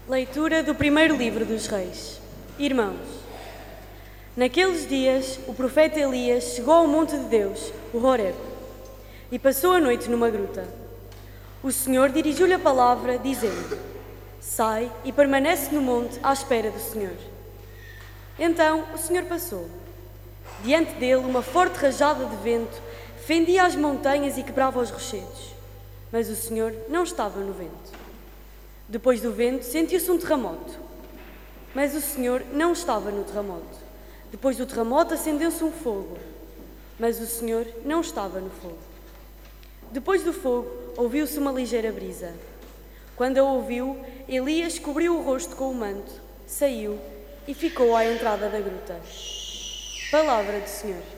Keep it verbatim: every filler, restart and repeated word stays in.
Leitura do primeiro livro dos Reis. Irmãos, naqueles dias o profeta Elias chegou ao monte de Deus, o Horebe, e passou a noite numa gruta. O Senhor dirigiu-lhe a palavra, dizendo: sai e permanece no monte à espera do Senhor. Então o Senhor passou. Diante dele uma forte rajada de vento fendia as montanhas e quebrava os rochedos, mas o Senhor não estava no vento. Depois do vento sentiu-se um terremoto, mas o Senhor não estava no terremoto. Depois do terremoto acendeu-se um fogo, mas o Senhor não estava no fogo. Depois do fogo ouviu-se uma ligeira brisa. Quando a ouviu, Elias cobriu o rosto com o manto, saiu e ficou à entrada da gruta. Palavra do Senhor.